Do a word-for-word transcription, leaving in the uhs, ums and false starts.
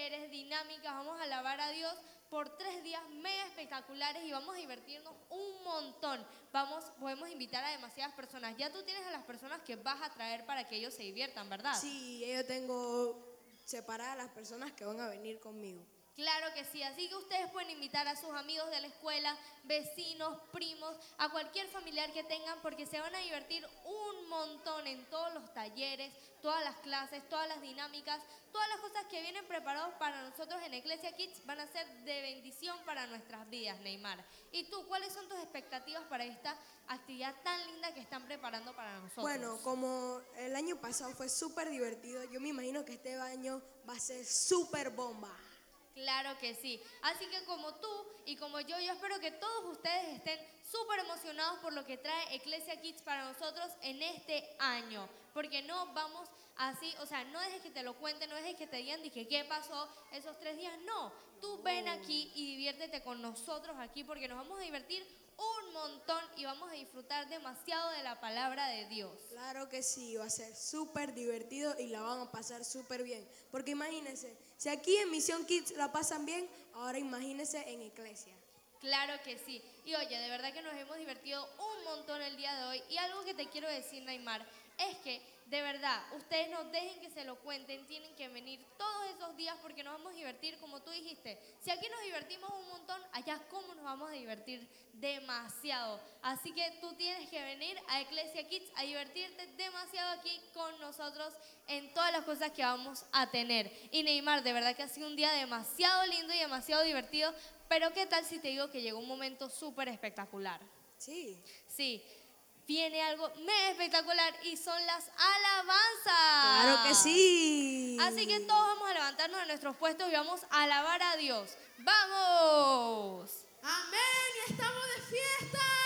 talleres, dinámicas, vamos a alabar a Dios por tres días mega espectaculares y vamos a divertirnos un montón. Vamos, podemos invitar a demasiadas personas. Ya tú tienes a las personas que vas a traer para que ellos se diviertan, ¿verdad? Sí, yo tengo separadas a las personas que van a venir conmigo. Claro que sí, así que ustedes pueden invitar a sus amigos de la escuela, vecinos, primos, a cualquier familiar que tengan porque se van a divertir un montón en todos los talleres, todas las clases, todas las dinámicas, todas las cosas que vienen preparados para nosotros en Iglesia Kids van a ser de bendición para nuestras vidas, Neymar. ¿Y tú, cuáles son tus expectativas para esta actividad tan linda que están preparando para nosotros? Bueno, como el año pasado fue súper divertido, yo me imagino que este año va a ser súper bomba. Claro que sí. Así que como tú y como yo, yo espero que todos ustedes estén súper emocionados por lo que trae Iglesia Kids para nosotros en este año. Porque no vamos así, o sea, no dejes que te lo cuenten, no dejes que te digan, dije, ¿qué pasó esos tres días? No, tú ven aquí y diviértete con nosotros aquí porque nos vamos a divertir un montón y vamos a disfrutar demasiado de la palabra de Dios. Claro que sí, va a ser súper divertido y la van a pasar súper bien. Porque imagínense, si aquí en Misión Kids la pasan bien, ahora imagínense en Iglesia. Claro que sí. Y oye, de verdad que nos hemos divertido un montón el día de hoy. Y algo que te quiero decir, Neymar, es que de verdad, ustedes no dejen que se lo cuenten, tienen que venir todos esos días porque nos vamos a divertir, como tú dijiste. Si aquí nos divertimos un montón, allá cómo nos vamos a divertir demasiado. Así que tú tienes que venir a Iglesia Kids a divertirte demasiado aquí con nosotros en todas las cosas que vamos a tener. Y Neymar, de verdad que ha sido un día demasiado lindo y demasiado divertido. Pero ¿qué tal si te digo que llegó un momento súper espectacular? Sí. Sí, viene algo mega espectacular y son las alabanzas. Claro que sí. Así que todos vamos a levantarnos de nuestros puestos y vamos a alabar a Dios. ¡Vamos! Amén, y estamos de fiesta.